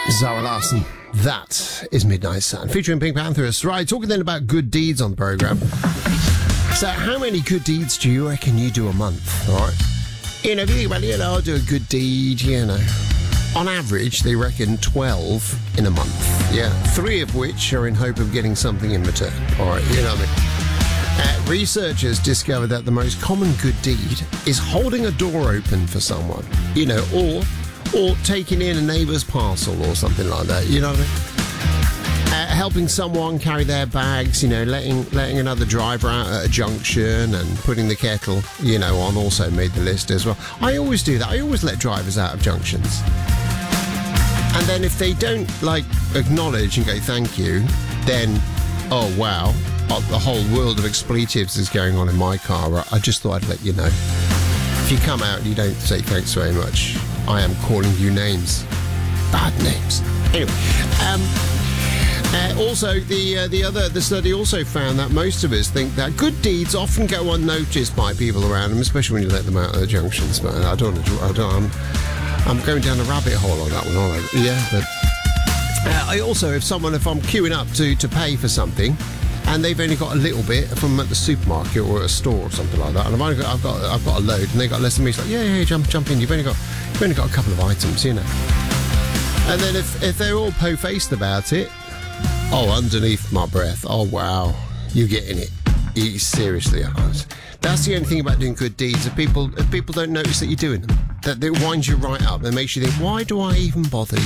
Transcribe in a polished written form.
Zara Larsson. That is Midnight Sun, featuring Pink Panthers. Right, talking then about good deeds on the programme. So, how many good deeds do you reckon you do a month? All right. If you think about it, I'll do a good deed, On average, they reckon 12 in a month. Yeah. 3 of which are in hope of getting something in return. All right, you know what I mean? Researchers discovered that the most common good deed is holding a door open for someone, or taking in a neighbour's parcel or something like that, you know what I mean? Helping someone carry their bags, letting another driver out at a junction and putting the kettle, on also made the list as well. I always do that. I always let drivers out of junctions. And then if they don't, acknowledge and go thank you, then, oh, wow, the whole world of expletives is going on in my car. I just thought I'd let you know. If you come out and you don't say thanks very much, I am calling you names. Bad names. Anyway, also, the study also found that most of us think that good deeds often go unnoticed by people around them, especially when you let them out at the junctions. But I'm going down a rabbit hole on that one, aren't I? Yeah, but I also, if I'm queuing up to pay for something, and they've only got a little bit from at the supermarket or at a store or something like that, and I've got a load, and they got less than me. It's like, yeah, jump in. You've only got a couple of items, And then if they're all po-faced about it, oh, underneath my breath, oh wow, you're getting it. Seriously, that's the only thing about doing good deeds. If people don't notice that you're doing them, that it winds you right up and makes you think, why do I even bother?